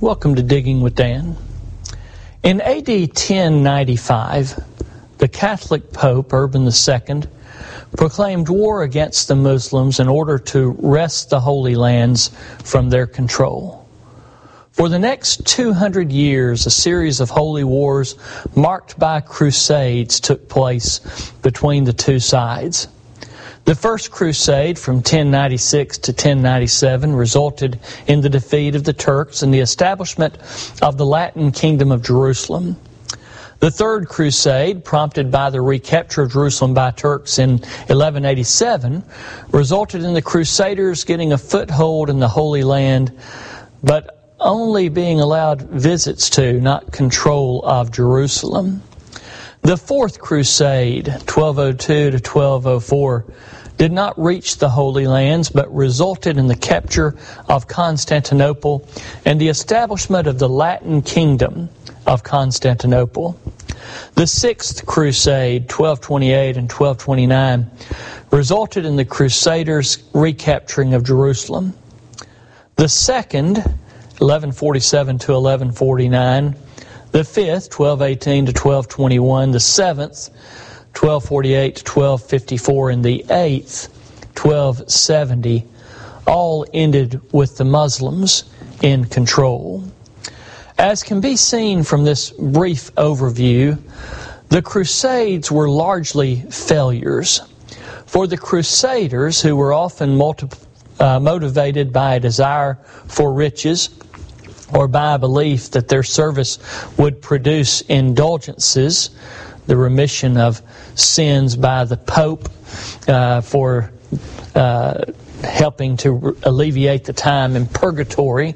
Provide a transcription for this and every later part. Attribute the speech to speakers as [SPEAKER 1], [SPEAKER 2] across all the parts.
[SPEAKER 1] Welcome to Digging with Dan. In AD 1095, the Catholic Pope Urban II proclaimed war against the Muslims in order to wrest the Holy Lands from their control. For the next 200 years, a series of holy wars marked by crusades took place between the two sides. The First Crusade from 1096 to 1097 resulted in the defeat of the Turks and the establishment of the Latin Kingdom of Jerusalem. The Third Crusade, prompted by the recapture of Jerusalem by Turks in 1187, resulted in the Crusaders getting a foothold in the Holy Land, but only being allowed visits to, not control of, Jerusalem. The Fourth Crusade, 1202 to 1204, did not reach the Holy Lands, but resulted in the capture of Constantinople and the establishment of the Latin Kingdom of Constantinople. The Sixth Crusade, 1228 and 1229, resulted in the Crusaders' recapturing of Jerusalem. The Second, 1147 to 1149, the Fifth, 1218 to 1221, the Seventh, 1248 to 1254, and the Eighth, 1270, all ended with the Muslims in control. As can be seen from this brief overview, the Crusades were largely failures. For the Crusaders, who were often motivated by a desire for riches or by a belief that their service would produce indulgences, the remission of sins by the Pope for helping to alleviate the time in purgatory,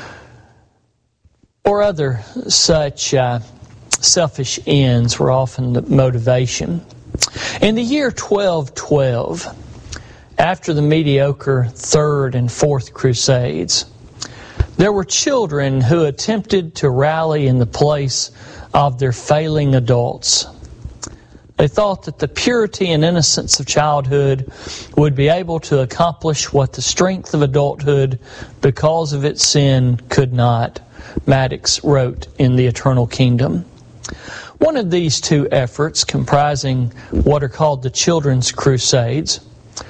[SPEAKER 1] or other such selfish ends were often the motivation. In the year 1212, after the mediocre Third and Fourth Crusades, there were children who attempted to rally in the place of their failing adults. They thought that the purity and innocence of childhood would be able to accomplish what the strength of adulthood, because of its sin, could not. Maddox wrote in The Eternal Kingdom. One of these two efforts, comprising what are called the Children's Crusades,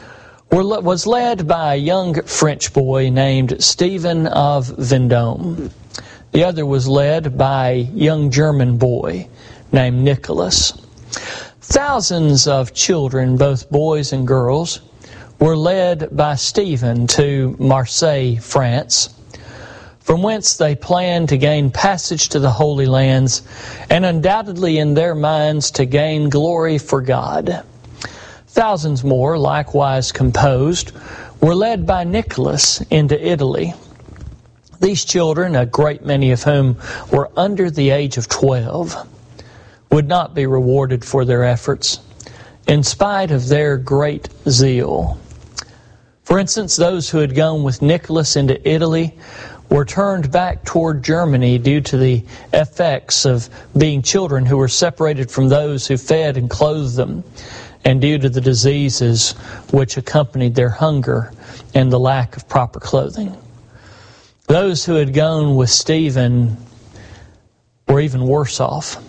[SPEAKER 1] was led by a young French boy named Stephen of Vendôme. The other was led by a young German boy named Nicholas. Thousands of children, both boys and girls, were led by Stephen to Marseille, France, from whence they planned to gain passage to the Holy Lands and undoubtedly in their minds to gain glory for God. Thousands more, likewise composed, were led by Nicholas into Italy. These children, a great many of whom were under the age of 12, would not be rewarded for their efforts, in spite of their great zeal. For instance, those who had gone with Nicholas into Italy were turned back toward Germany due to the effects of being children who were separated from those who fed and clothed them, and due to the diseases which accompanied their hunger and the lack of proper clothing. Those who had gone with Stephen were even worse off.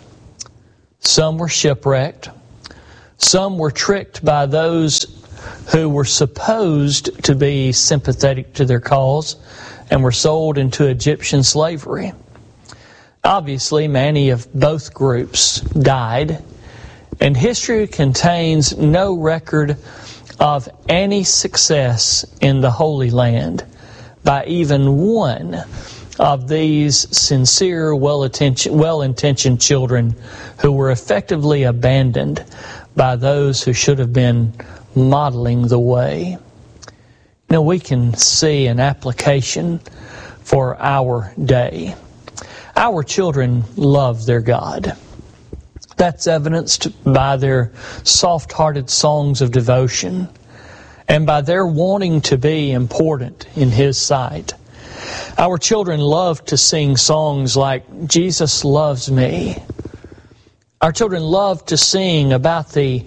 [SPEAKER 1] Some were shipwrecked. Some were tricked by those who were supposed to be sympathetic to their cause and were sold into Egyptian slavery. Obviously, many of both groups died, and history contains no record of any success in the Holy Land by even one of these sincere, well-intentioned children who were effectively abandoned by those who should have been modeling the way. Now we can see an application for our day. Our children love their God. That's evidenced by their soft-hearted songs of devotion and by their wanting to be important in His sight. Our children love to sing songs like Jesus Loves Me. Our children love to sing about the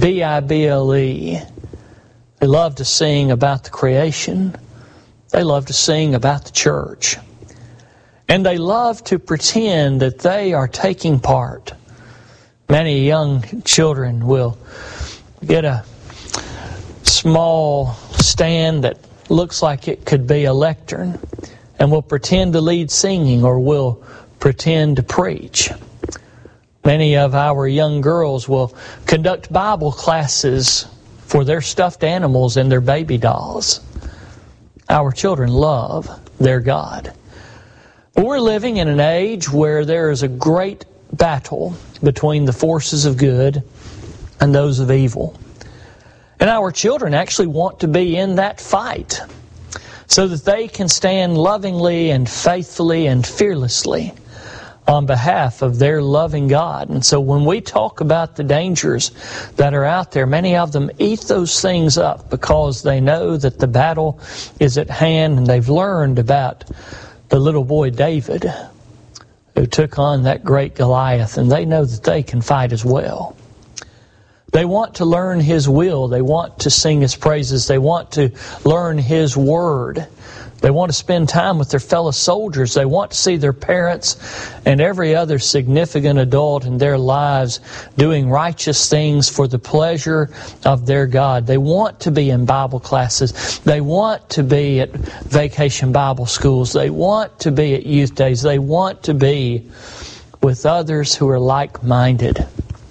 [SPEAKER 1] Bible. They love to sing about the creation. They love to sing about the church. And they love to pretend that they are taking part. Many young children will get a small stand that looks like it could be a lectern and will pretend to lead singing or will pretend to preach. Many of our young girls will conduct Bible classes for their stuffed animals and their baby dolls. Our children love their God. We're living in an age where there is a great battle between the forces of good and those of evil. And our children actually want to be in that fight so that they can stand lovingly and faithfully and fearlessly on behalf of their loving God. And so when we talk about the dangers that are out there, many of them eat those things up because they know that the battle is at hand, and they've learned about the little boy David who took on that great Goliath, and they know that they can fight as well. They want to learn His will. They want to sing His praises. They want to learn His Word. They want to spend time with their fellow soldiers. They want to see their parents and every other significant adult in their lives doing righteous things for the pleasure of their God. They want to be in Bible classes. They want to be at vacation Bible schools. They want to be at youth days. They want to be with others who are like-minded.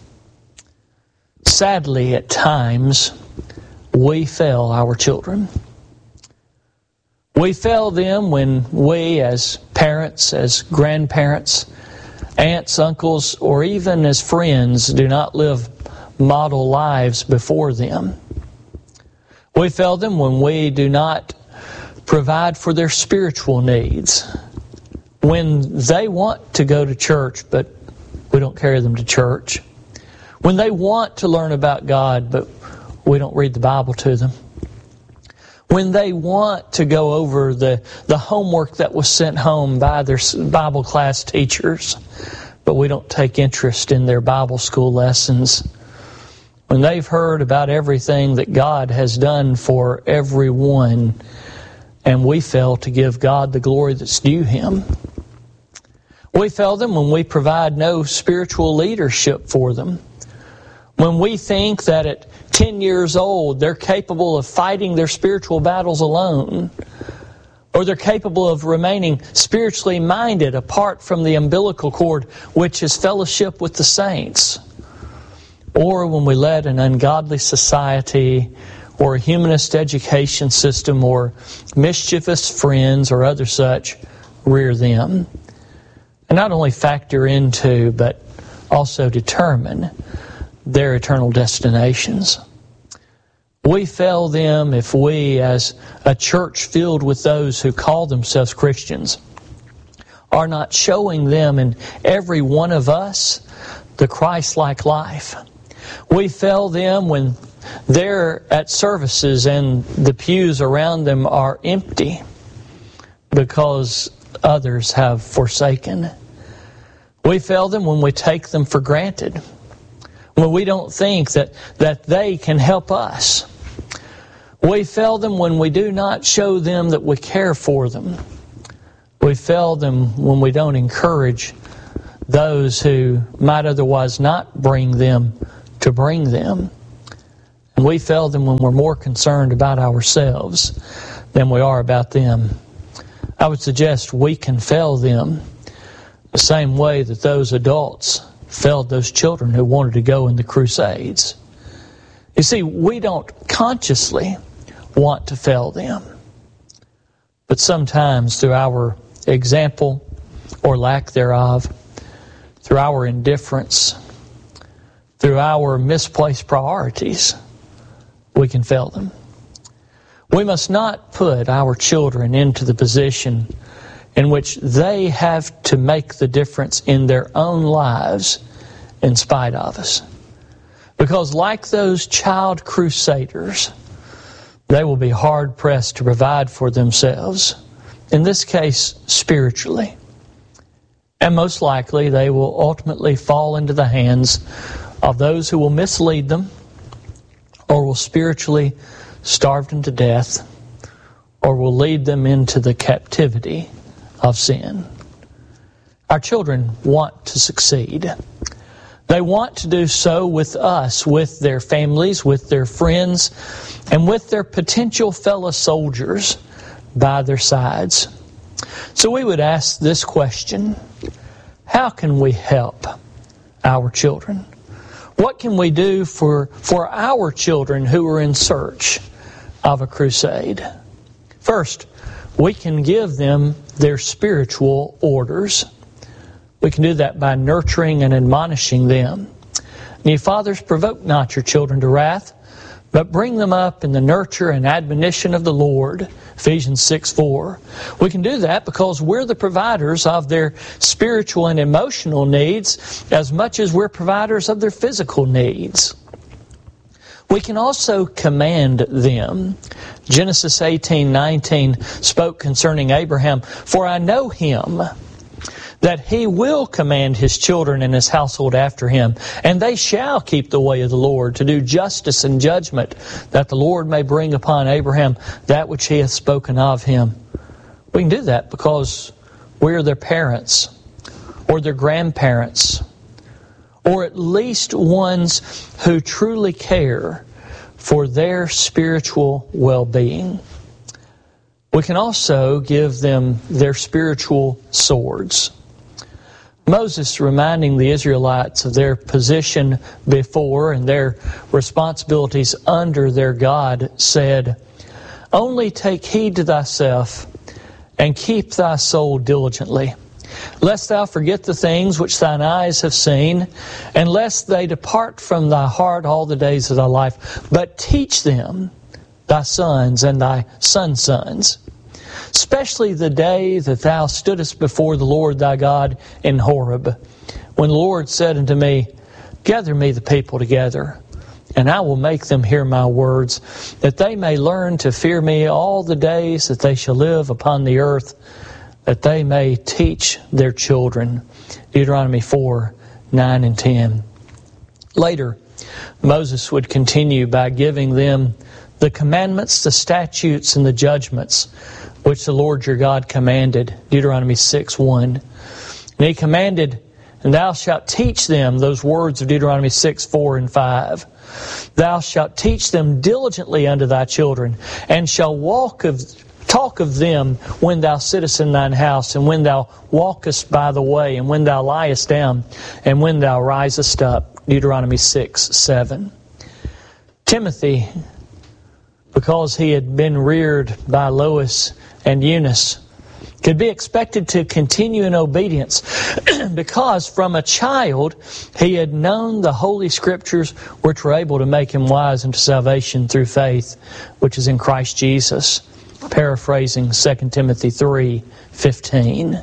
[SPEAKER 1] Sadly, at times, we fail our children. We fail them when we, as parents, as grandparents, aunts, uncles, or even as friends, do not live model lives before them. We fail them when we do not provide for their spiritual needs. When they want to go to church, but we don't carry them to church. When they want to learn about God, but we don't read the Bible to them. When they want to go over the homework that was sent home by their Bible class teachers, but we don't take interest in their Bible school lessons. When they've heard about everything that God has done for everyone, and we fail to give God the glory that's due Him. We fail them when we provide no spiritual leadership for them. When we think that at 10 years old they're capable of fighting their spiritual battles alone, or they're capable of remaining spiritually minded apart from the umbilical cord, which is fellowship with the saints. Or when we let an ungodly society or a humanist education system or mischievous friends or other such rear them, and not only factor into but also determine their eternal destinations. We fail them if we, as a church filled with those who call themselves Christians, are not showing them in every one of us the Christ-like life. We fail them when they're at services and the pews around them are empty because others have forsaken. We fail them when we take them for granted, when we don't think that they can help us. We fail them when we do not show them that we care for them. We fail them when we don't encourage those who might otherwise not bring them to bring them. And we fail them when we're more concerned about ourselves than we are about them. I would suggest we can fail them the same way that those adults failed those children who wanted to go in the Crusades. You see, we don't consciously want to fail them. But sometimes through our example or lack thereof, through our indifference, through our misplaced priorities, we can fail them. We must not put our children into the position in which they have to make the difference in their own lives in spite of us. Because like those child crusaders, they will be hard-pressed to provide for themselves, in this case, spiritually. And most likely they will ultimately fall into the hands of those who will mislead them, or will spiritually starve them to death, or will lead them into the captivity of sin. Our children want to succeed. They want to do so with us, with their families, with their friends, and with their potential fellow soldiers by their sides. So we would ask this question: how can we help our children? What can we do for our children who are in search of a crusade? First, we can give them their spiritual orders. We can do that by nurturing and admonishing them. Ye fathers, provoke not your children to wrath, but bring them up in the nurture and admonition of the Lord. Ephesians 6:4. We can do that because we're the providers of their spiritual and emotional needs as much as we're providers of their physical needs. We can also command them. Genesis 18:19 spoke concerning Abraham, "For I know him, that he will command his children and his household after him, and they shall keep the way of the Lord, to do justice and judgment, that the Lord may bring upon Abraham that which he hath spoken of him." We can do that because we're their parents, or their grandparents, or at least ones who truly care for their spiritual well-being. We can also give them their spiritual swords. Moses, reminding the Israelites of their position before and their responsibilities under their God, said, "Only take heed to thyself, and keep thy soul diligently, lest thou forget the things which thine eyes have seen, and lest they depart from thy heart all the days of thy life. But teach them thy sons and thy sons' sons, especially the day that thou stoodest before the Lord thy God in Horeb, when the Lord said unto me, Gather me the people together, and I will make them hear my words, that they may learn to fear me all the days that they shall live upon the earth, that they may teach their children." Deuteronomy 4:9 and 10. Later, Moses would continue by giving them the commandments, the statutes, and the judgments which the Lord your God commanded. Deuteronomy 6:1. And he commanded, "And thou shalt teach them," those words of Deuteronomy 6:4 and 5. "Thou shalt teach them diligently unto thy children, and shall talk of them when thou sittest in thine house, and when thou walkest by the way, and when thou liest down, and when thou risest up." Deuteronomy 6:7. Timothy, because he had been reared by Lois and Eunice, could be expected to continue in obedience because from a child he had known the Holy Scriptures, which were able to make him wise unto salvation through faith, which is in Christ Jesus. Paraphrasing 2 Timothy 3:15.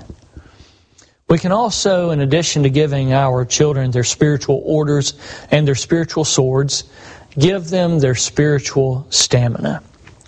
[SPEAKER 1] We can also, in addition to giving our children their spiritual orders and their spiritual swords, give them their spiritual stamina.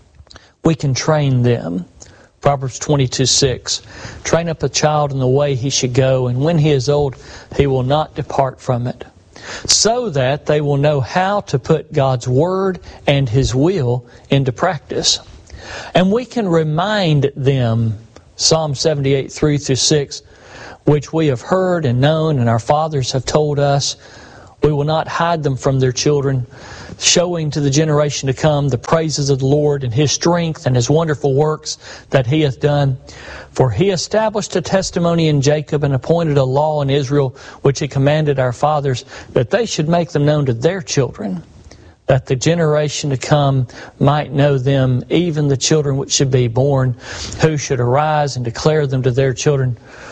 [SPEAKER 1] We can train them. Proverbs 22:6. "Train up a child in the way he should go, and when he is old, he will not depart from it, so that they will know how to put God's word and his will into practice." And we can remind them, Psalm 78:3-6, which we have heard and known and our fathers have told us. We will not hide them from their children, showing to the generation to come the praises of the Lord and his strength and his wonderful works that he hath done. For he established a testimony in Jacob and appointed a law in Israel, which he commanded our fathers, that they should make them known to their children, that the generation to come might know them, even the children which should be born, who should arise and declare them to their children.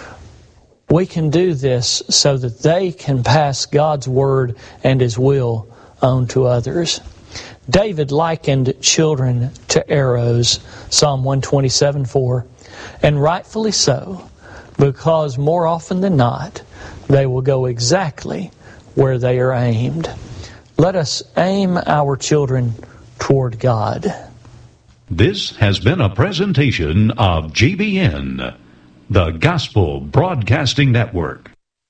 [SPEAKER 1] We can do this so that they can pass God's word and his will on to others. David likened children to arrows, Psalm 127:4, and rightfully so, because more often than not, they will go exactly where they are aimed. Let us aim our children toward God.
[SPEAKER 2] This has been a presentation of GBN, the Gospel Broadcasting Network.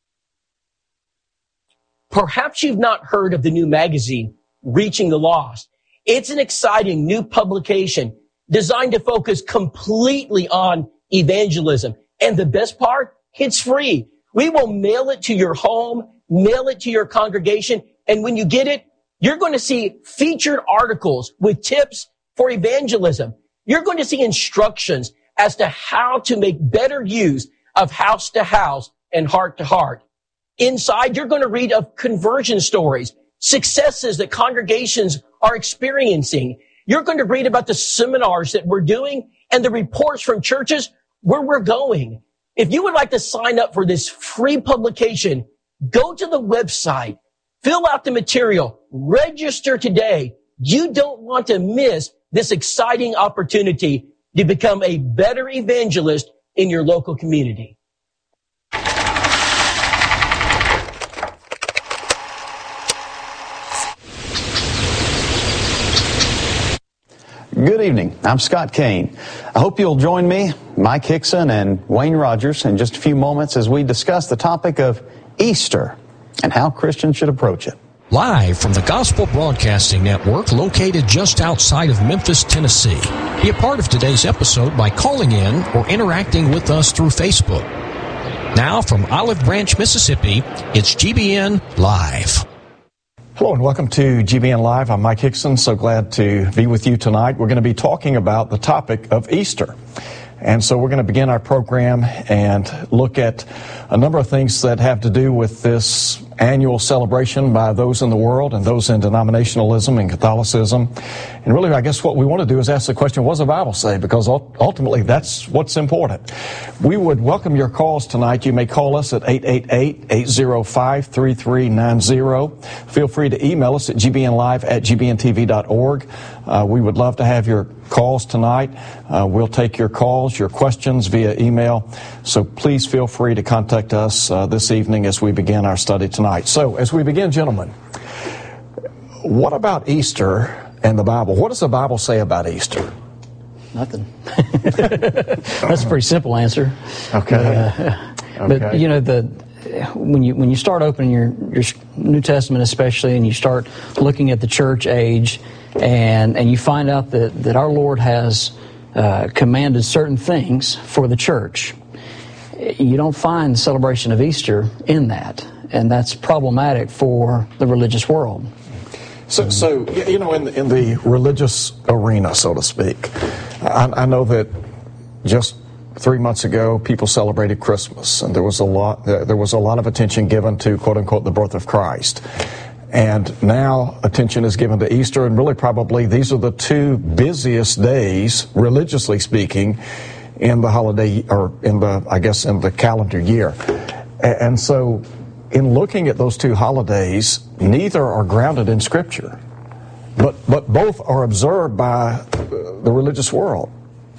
[SPEAKER 3] Perhaps you've not heard of the new magazine, Reaching the Lost. It's an exciting new publication designed to focus completely on evangelism. And the best part, it's free. We will mail it to your home, mail it to your congregation, and when you get it, you're going to see featured articles with tips for evangelism. You're going to see instructions as to how to make better use of house to house and heart to heart. Inside, you're going to read of conversion stories, successes that congregations are experiencing. You're going to read about the seminars that we're doing and the reports from churches where we're going. If you would like to sign up for this free publication, go to the website, fill out the material, register today. You don't want to miss this exciting opportunity to become a better evangelist in your local community.
[SPEAKER 4] Good evening. I'm Scott Kane. I hope you'll join me, Mike Hickson, and Wayne Rogers in just a few moments as we discuss the topic of Easter and how Christians should approach it.
[SPEAKER 5] Live from the Gospel Broadcasting Network located just outside of Memphis, Tennessee. Be a part of today's episode by calling in or interacting with us through Facebook. Now from Olive Branch, Mississippi, it's GBN Live.
[SPEAKER 6] Hello and welcome to GBN Live. I'm Mike Hickson. So glad to be with you tonight. We're going to be talking about the topic of Easter. And so we're going to begin our program and look at a number of things that have to do with this annual celebration by those in the world and those in denominationalism and Catholicism. And really, I guess what we want to do is ask the question, what does the Bible say? Because ultimately, that's what's important. We would welcome your calls tonight. You may call us at 888-805-3390. Feel free to email us at gbnlive@gbntv.org. We would love to have your calls tonight. We'll take your calls, your questions via email. So please feel free to contact us this evening as we begin our study tonight. So as we begin, gentlemen, what about Easter and the Bible? What does the Bible say about Easter?
[SPEAKER 7] Nothing. That's a pretty simple answer.
[SPEAKER 6] Okay.
[SPEAKER 7] But you know, when you start opening your New Testament, especially, and you start looking at the church age, and you find out that our Lord has commanded certain things for the church, you don't find the celebration of Easter in that, and that's problematic for the religious world.
[SPEAKER 6] So you know, in the religious arena, so to speak, I know that just 3 months ago, people celebrated Christmas, and there was a lot of attention given to, quote unquote, the birth of Christ. And now attention is given to Easter, and really probably these are the two busiest days, religiously speaking, in the holiday, or in the calendar year. And so in looking at those two holidays, neither are grounded in Scripture, but both are observed by the religious world.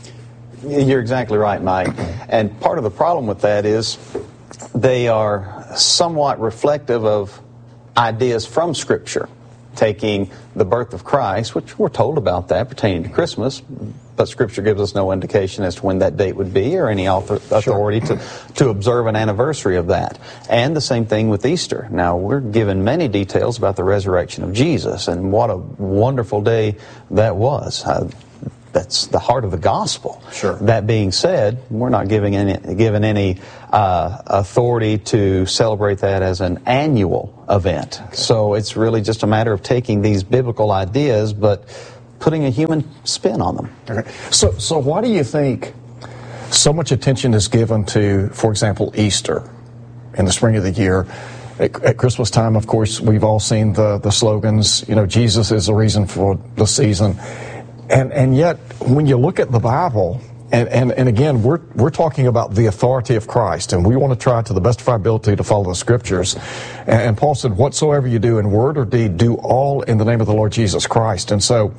[SPEAKER 4] You're exactly right, Mike. And part of the problem with that is they are somewhat reflective of ideas from Scripture, taking the birth of Christ, which we're told about that pertaining to Christmas, but Scripture gives us no indication as to when that date would be or any authority to observe an anniversary of that. And the same thing with Easter. Now, we're given many details about the resurrection of Jesus, and what a wonderful day that was. That's the heart of the gospel.
[SPEAKER 6] Sure.
[SPEAKER 4] That being said, we're not given any authority to celebrate that as an annual event. Okay. So it's really just a matter of taking these biblical ideas, but putting a human spin on them.
[SPEAKER 6] Okay. So why do you think so much attention is given to, for example, Easter in the spring of the year? At Christmas time, of course, we've all seen the slogans, you know, Jesus is the reason for the season. And yet, when you look at the Bible, and again, we're talking about the authority of Christ, and we want to try to the best of our ability to follow the Scriptures. And Paul said, whatsoever you do in word or deed, do all in the name of the Lord Jesus Christ. And so,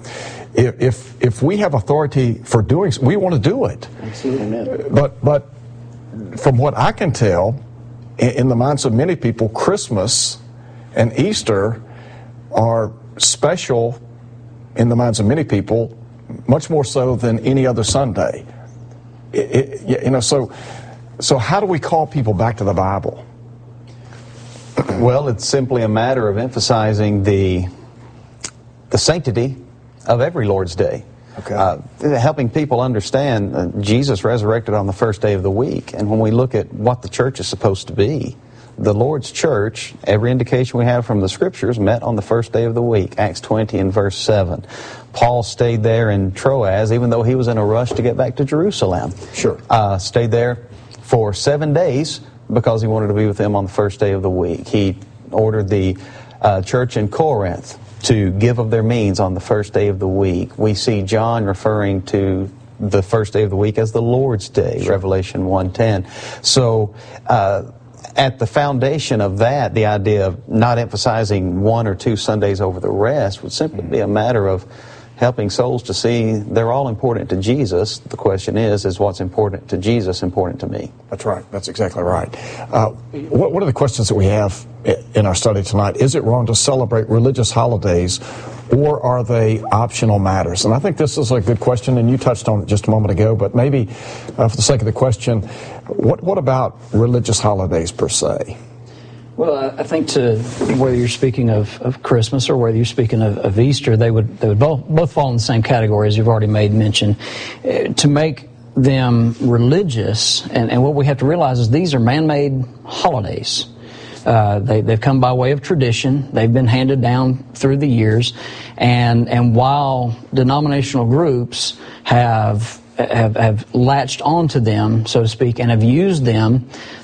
[SPEAKER 6] if we have authority for doing so, we want to do it.
[SPEAKER 7] Absolutely.
[SPEAKER 6] But from what I can tell, in the minds of many people, Christmas and Easter are special in the minds of many people, much more so than any other Sunday. So how do we call people back to the Bible?
[SPEAKER 4] Well, it's simply a matter of emphasizing the sanctity of every Lord's Day. helping people understand Jesus resurrected on the first day of the week. And when we look at what the church is supposed to be, the Lord's church, every indication we have from the Scriptures, met on the first day of the week, Acts 20 and verse 7. Paul stayed there in Troas, even though he was in a rush to get back to Jerusalem.
[SPEAKER 6] Sure.
[SPEAKER 4] Stayed there for 7 days because he wanted to be with them on the first day of the week. He ordered the church in Corinth to give of their means on the first day of the week. We see John referring to the first day of the week as the Lord's Day, sure. Revelation 1:10. So, at the foundation of that, the idea of not emphasizing 1 or 2 Sundays over the rest would simply be a matter of helping souls to see they're all important to Jesus. The question is what's important to Jesus important to me?
[SPEAKER 6] That's right. That's exactly right. What are the questions that we have in our study tonight? Is it wrong to celebrate religious holidays, or are they optional matters? And I think this is a good question, and you touched on it just a moment ago, but maybe for the sake of the question, what about religious holidays per se?
[SPEAKER 7] Well, I think whether you're speaking of Christmas or whether you're speaking of Easter, they would both fall in the same category, as you've already made mention. To make them religious, and what we have to realize is these are man-made holidays. They've come by way of tradition. They've been handed down through the years, and while denominational groups have latched onto them, so to speak, and have used them,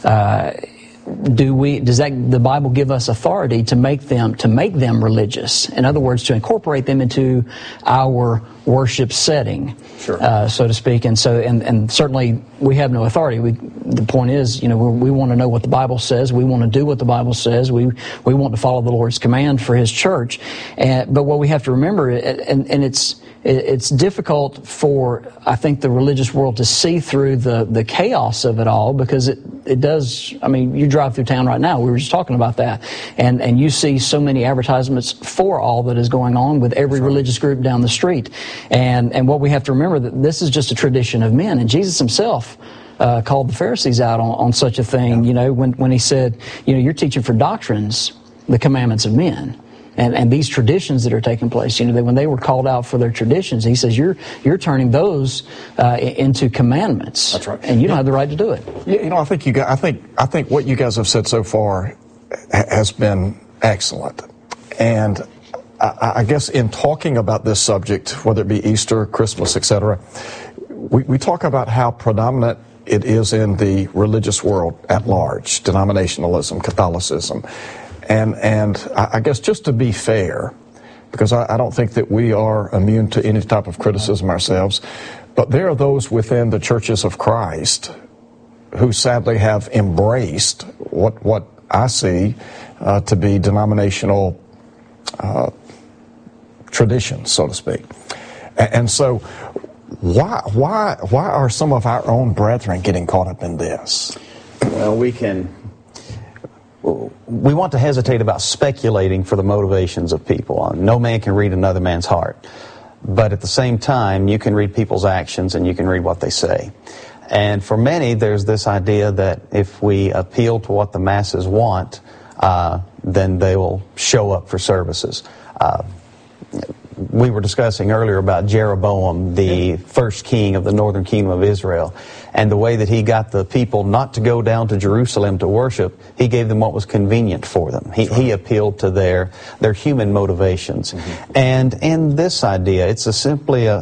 [SPEAKER 7] does the Bible give us authority to make them religious? In other words, to incorporate them into our worship setting,
[SPEAKER 6] sure.
[SPEAKER 7] So to speak. And certainly we have no authority. The point is, we want to know what the Bible says. We want to do what the Bible says. We want to follow the Lord's command for His church. But what we have to remember, and it's difficult for, I think, the religious world to see through the chaos of it all, because it does. I mean, you drive through town right now. We were just talking about that, and you see so many advertisements for all that is going on with every religious group down the street. And what we have to remember, that this is just a tradition of men, and Jesus Himself called the Pharisees out on such a thing. When He said, you're teaching for doctrines the commandments of men. And these traditions that are taking place, when they were called out for their traditions, He says you're turning those into commandments.
[SPEAKER 6] That's right,
[SPEAKER 7] and you don't have the right to do it.
[SPEAKER 6] Yeah, I think what you guys have said so far has been excellent, and I guess in talking about this subject, whether it be Easter, Christmas, etc., we talk about how predominant it is in the religious world at large, denominationalism, Catholicism. And I guess just to be fair, because I don't think that we are immune to any type of criticism ourselves, but there are those within the churches of Christ who sadly have embraced what I see to be denominational traditions, so to speak. And so why are some of our own brethren getting caught up in this?
[SPEAKER 4] Well, we want to hesitate about speculating for the motivations of people. No man can read another man's heart. But at the same time, you can read people's actions and you can read what they say. And for many, there's this idea that if we appeal to what the masses want, then they will show up for services. We were discussing earlier about Jeroboam, the first king of the northern kingdom of Israel, and the way that he got the people not to go down to Jerusalem to worship. He gave them what was convenient for them. He appealed to their human motivations. Mm-hmm. And in this idea, it's simply a